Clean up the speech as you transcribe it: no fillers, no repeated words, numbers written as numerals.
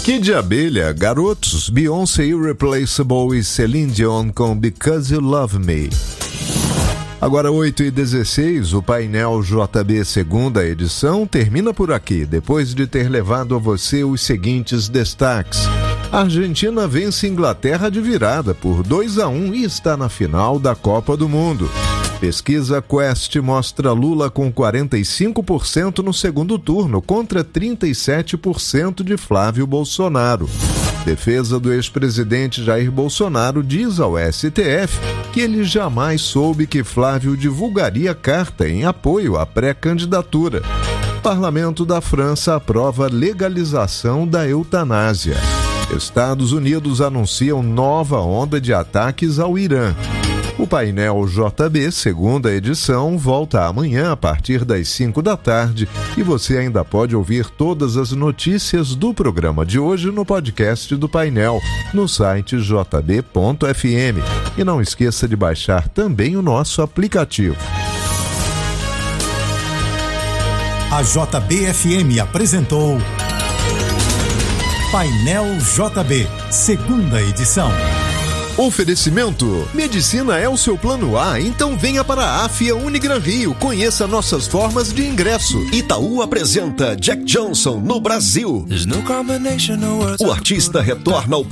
Kid de Abelha, Garotos, Beyoncé Irreplaceable e Celine Dion com Because You Love Me. Agora 8h16, o painel JB segunda edição termina por aqui, depois de ter levado a você os seguintes destaques. A Argentina vence Inglaterra de virada por 2-1 e está na final da Copa do Mundo. Pesquisa Quest mostra Lula com 45% no segundo turno contra 37% de Flávio Bolsonaro. Defesa do ex-presidente Jair Bolsonaro diz ao STF que ele jamais soube que Flávio divulgaria carta em apoio à pré-candidatura. Parlamento da França aprova legalização da eutanásia. Estados Unidos anunciam nova onda de ataques ao Irã. O painel JB, segunda edição, volta amanhã a partir das 5 da tarde e você ainda pode ouvir todas as notícias do programa de hoje no podcast do painel, no site jb.fm. E não esqueça de baixar também o nosso aplicativo. A JBFM apresentou Painel JB, segunda edição. Oferecimento: medicina é o seu plano A, então venha para a Afia Unigran Rio. Conheça nossas formas de ingresso. Itaú apresenta Jack Johnson no Brasil. O artista retorna ao